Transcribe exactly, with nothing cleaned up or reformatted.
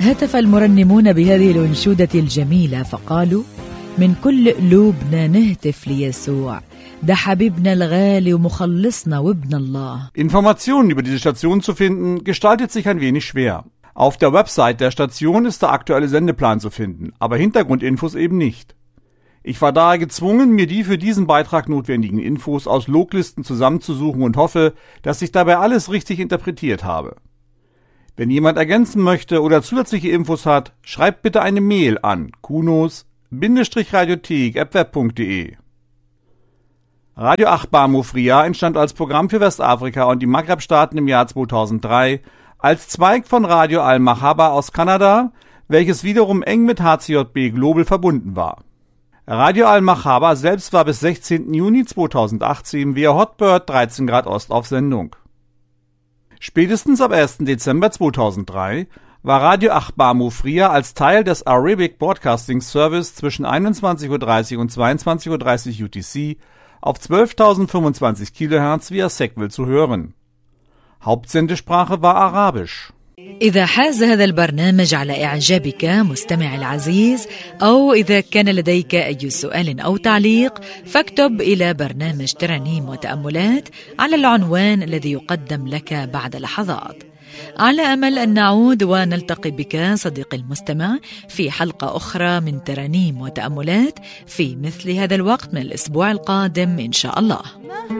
هتف المرنمون بهذه الأنشودة الجميلة فقالوا: من كل قلوبنا نهتف ليسوع، ده حبيبنا الغالي ومخلصنا وابن الله. Informationen über diese Station zu finden, gestaltet sich ein wenig schwer. Auf der Website der Station ist der aktuelle Sendeplan zu finden, aber Hintergrundinfos eben nicht. Ich war daher gezwungen, mir die für diesen Beitrag notwendigen Infos aus Loglisten zusammenzusuchen und hoffe, dass ich dabei alles richtig interpretiert habe. Wenn jemand ergänzen möchte oder zusätzliche Infos hat, schreibt bitte eine Mail an kunos radiothek at web punkt de. Radio Achbar Mufria entstand als Programm für Westafrika und die Maghreb-Staaten im Jahr zweitausenddrei als Zweig von Radio Al-Mahaba aus Kanada, welches wiederum eng mit H C J B Global verbunden war. Radio Al-Mahaba selbst war bis sechzehnten Juni zweitausendachtzehn via Hotbird dreizehn Grad Ost auf Sendung. Spätestens ab ersten Dezember zweitausenddrei war Radio Achbar Mufria als Teil des Arabic Broadcasting Service zwischen einundzwanzig Uhr dreißig und zweiundzwanzig Uhr dreißig U T C auf zwölftausendfünfundzwanzig Kilohertz via Segwell zu hören. Hauptsendesprache war Arabisch. إذا حاز هذا البرنامج على إعجابك مستمع العزيز، أو إذا كان لديك أي سؤال أو تعليق، فاكتب إلى برنامج ترانيم وتأملات على العنوان الذي يقدم لك بعد لحظات. على أمل أن نعود ونلتقي بك صديقي المستمع في حلقة أخرى من ترانيم وتأملات في مثل هذا الوقت من الأسبوع القادم إن شاء الله.